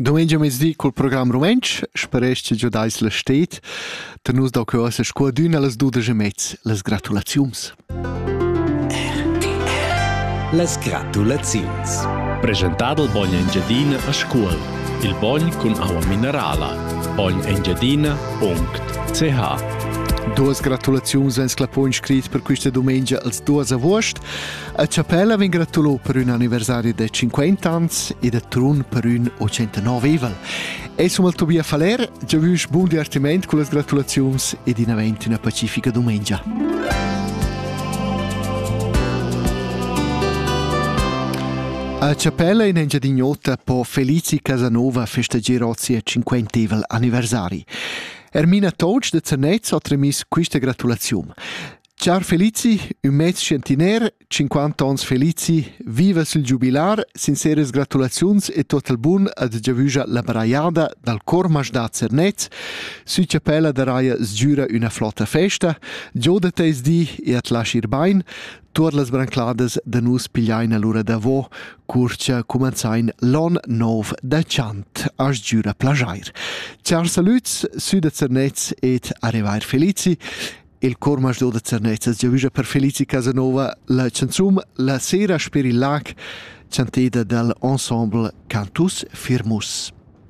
Domenica mezzodì col programma Rumensch, sperest giudais la stet, tenus da cosa scuaduna las 12:30, las gratulazions. Las gratulazions. Presentato il Bogn Engiadina a scuola. Il Bogn con acqua minerala. bognengiadina.ch. Duas gratulazions ens clapò inscrit per questa domenica als 2 agost. A Ciapella vien gratulò per un anniversario de 50 ans e de Trun per un 89 evel. E sum Tobia Faler, già vus buon divertiment con las gratulazions ed in avent una pacifica domenica. A Ciapella in Engiadignota po Felici Casanova festeggiare oggi il 50 evel anniversari. Ermina Touch de Cernez ha tremis questa gratulazione. Ciao Felici, un mezzo centenaire, 50 ans Felici, viva sul giubilar, sinceres gratulazions e tot il bun ad giavuja la braiada dal Cormasch da Cernez. Su Ciapella da Raia sgiura una flotta festa, gioda teis di e at lasciar bain, tutte le branclades da nus pigliain all'ora d'avo, curcia comenzain l'on nov da chant a sgiura plagiair. Ciao saluts, su da Cernez et arrivair Felici. Il Cormasch do de Cernez giavuja per Felici Casanova la canzum La sera per il lac, chanteda dall'ensemble Cantus Firmus.